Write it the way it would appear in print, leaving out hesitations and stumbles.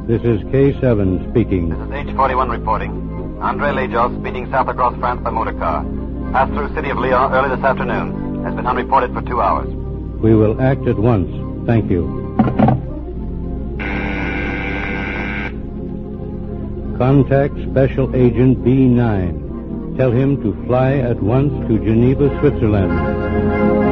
This is K7 speaking. This is H41 reporting. Andre Lajos speeding south across France by motor car. Passed through city of Lyon early this afternoon. Has been unreported for 2 hours. We will act at once. Thank you. Contact Special Agent B9. Tell him to fly at once to Geneva, Switzerland.